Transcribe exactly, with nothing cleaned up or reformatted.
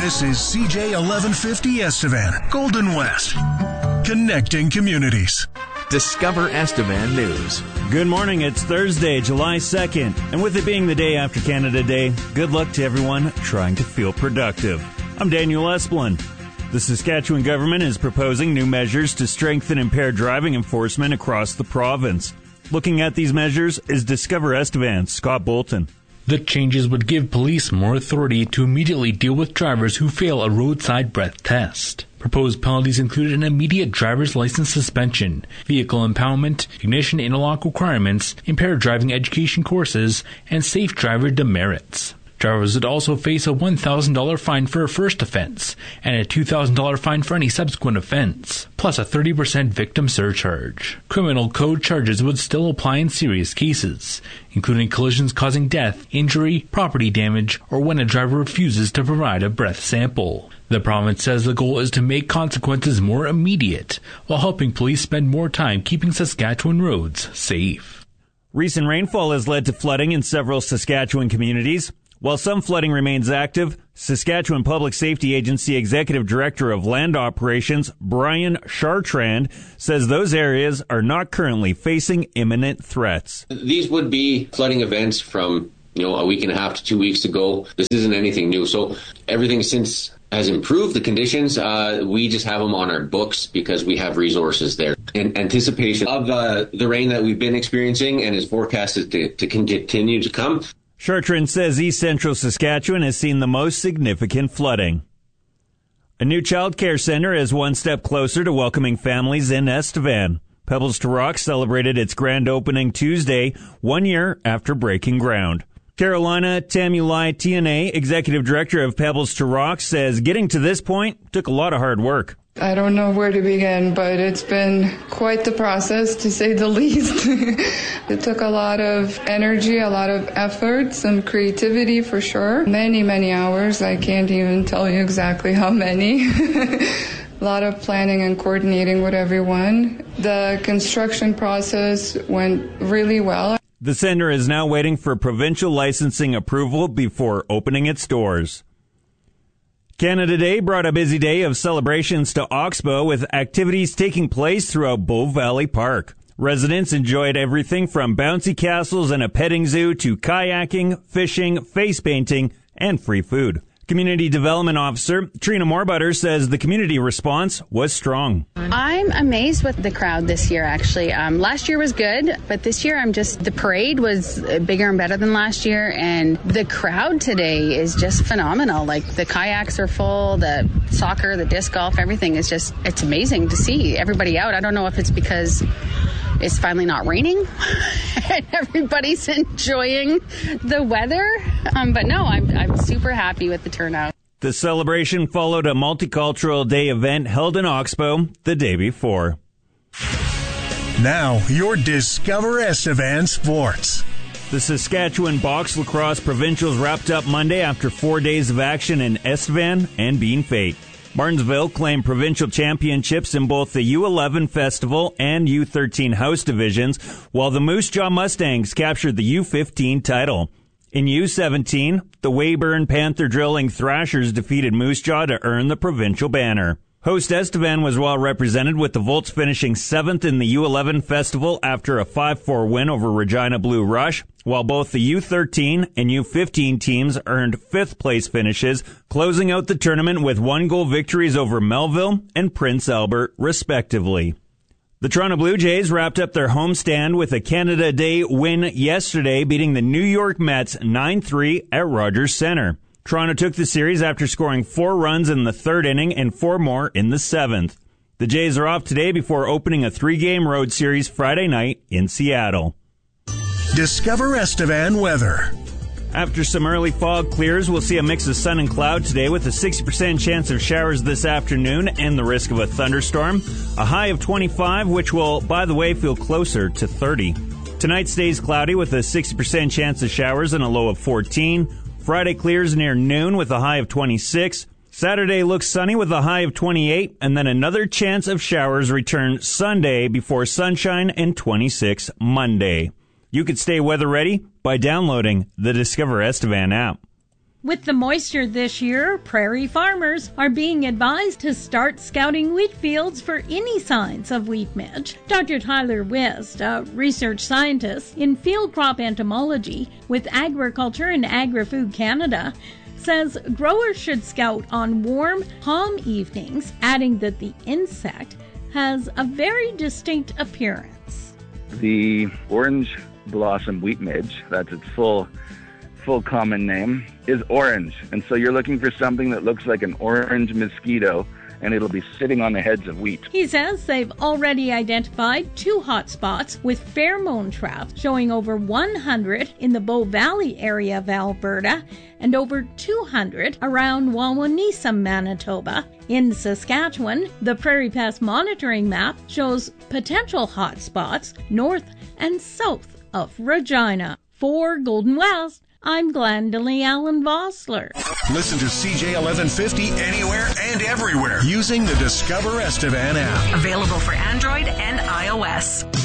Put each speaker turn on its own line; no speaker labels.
This is C J eleven fifty Estevan, Golden West, connecting communities.
Discover Estevan News.
Good morning. It's Thursday, July second. And with it being the day after Canada Day, good luck to everyone trying to feel productive. I'm Daniel Esplin. The Saskatchewan government is proposing new measures to strengthen impaired driving enforcement across the province. Looking at these measures is Discover Estevan's Scott Bolton.
The changes would give police more authority to immediately deal with drivers who fail a roadside breath test. Proposed penalties included an immediate driver's license suspension, vehicle impoundment, ignition interlock requirements, impaired driving education courses, and safe driver demerits. Drivers would also face a one thousand dollars fine for a first offense and a two thousand dollars fine for any subsequent offense, plus a thirty percent victim surcharge. Criminal code charges would still apply in serious cases, including collisions causing death, injury, property damage, or when a driver refuses to provide a breath sample. The province says the goal is to make consequences more immediate, while helping police spend more time keeping Saskatchewan roads safe.
Recent rainfall has led to flooding in several Saskatchewan communities. While some flooding remains active, Saskatchewan Public Safety Agency Executive Director of Land Operations, Brian Chartrand, says those areas are not currently facing imminent threats.
These would be flooding events from, you know, a week and a half to two weeks ago. This isn't anything new. So everything since has improved the conditions. Uh, we just have them on our books because we have resources there. In anticipation of uh, the rain that we've been experiencing and is forecasted to, to continue to come.
Chartrand says East Central Saskatchewan has seen the most significant flooding. A new child care center is one step closer to welcoming families in Estevan. Pebbles to Rock celebrated its grand opening Tuesday, one year after breaking ground. Carolina Tamulai T N A, Executive Director of Pebbles to Rock, says getting to this point took a lot of hard work.
I don't know where to begin, but it's been quite the process, to say the least. It took a lot of energy, a lot of effort, some creativity for sure. Many, many hours. I can't even tell you exactly how many. A lot of planning and coordinating with everyone. The construction process went really well.
The center is now waiting for provincial licensing approval before opening its doors. Canada Day brought a busy day of celebrations to Oxbow, with activities taking place throughout Bow Valley Park. Residents enjoyed everything from bouncy castles and a petting zoo to kayaking, fishing, face painting, and free food. Community Development Officer Trina Moorbutter says the community response was strong.
I'm amazed with the crowd this year, actually. Um, last year was good, but this year I'm just, the parade was bigger and better than last year, and the crowd today is just phenomenal. Like, the kayaks are full, the soccer, the disc golf, everything is just, it's amazing to see everybody out. I don't know if it's because it's finally not raining and everybody's enjoying the weather. Um, but no, I'm, I'm super happy with the turnout.
The celebration followed a multicultural day event held in Oxbow the day before.
Now, your Discover Estevan Sports.
The Saskatchewan Box Lacrosse Provincials wrapped up Monday after four days of action in Estevan and Bean Fate. Martinsville claimed provincial championships in both the U eleven Festival and U thirteen House divisions, while the Moose Jaw Mustangs captured the U fifteen title. In U seventeen, the Weyburn Panther Drilling Thrashers defeated Moose Jaw to earn the provincial banner. Host Estevan was well represented, with the Volts finishing seventh in the U eleven Festival after a five four win over Regina Blue Rush, while both the U thirteen and U fifteen teams earned fifth place finishes, closing out the tournament with one-goal victories over Melville and Prince Albert, respectively. The Toronto Blue Jays wrapped up their homestand with a Canada Day win yesterday, beating the New York Mets nine three at Rogers Centre. Toronto took the series after scoring four runs in the third inning and four more in the seventh. The Jays are off today before opening a three-game road series Friday night in Seattle.
Discover Estevan weather.
After some early fog clears, we'll see a mix of sun and cloud today with a sixty percent chance of showers this afternoon and the risk of a thunderstorm. A high of twenty-five, which will, by the way, feel closer to thirty. Tonight stays cloudy with a sixty percent chance of showers and a low of fourteen. Friday clears near noon with a high of twenty-six. Saturday looks sunny with a high of twenty-eight, and then another chance of showers return Sunday before sunshine and twenty-six Monday. You can stay weather ready by downloading the Discover Estevan app.
With the moisture this year, prairie farmers are being advised to start scouting wheat fields for any signs of wheat midge. Doctor Tyler West, a research scientist in field crop entomology with Agriculture and Agri-Food Canada, says growers should scout on warm, calm evenings, adding that the insect has a very distinct appearance.
The orange blossom wheat midge, that's its full full common name, is orange. And so you're looking for something that looks like an orange mosquito, and it'll be sitting on the heads of wheat.
He says they've already identified two hot spots with pheromone traps, showing over one hundred in the Bow Valley area of Alberta and over two hundred around Wawanesa, Manitoba. In Saskatchewan, the Prairie Pest Monitoring Map shows potential hot spots north and south of Regina. For Golden West, I'm Glendalee Allen Vossler.
Listen to C J eleven fifty anywhere and everywhere using the Discover Estevan app.
Available for Android and iOS.